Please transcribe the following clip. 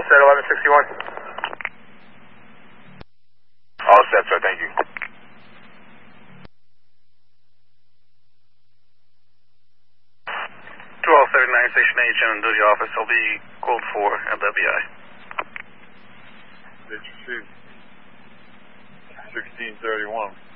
All set, 1161. All set, sir. Thank you. 1239, Station 8, General Duty Office. I'll be code 4 LWI. Did you see 1631?